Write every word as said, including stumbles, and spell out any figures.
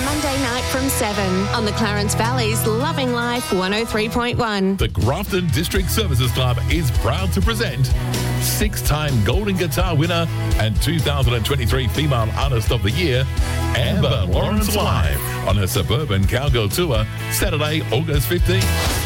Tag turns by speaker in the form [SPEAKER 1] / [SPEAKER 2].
[SPEAKER 1] Monday night from seven on the Clarence Valley's Loving Life one oh three point one.
[SPEAKER 2] The Grafton District Services Club is proud to present six-time Golden Guitar winner and two thousand twenty-three Female Artist of the Year, Amber Lawrence, live on her Suburban Cowgirl Tour, Saturday, August fifteenth.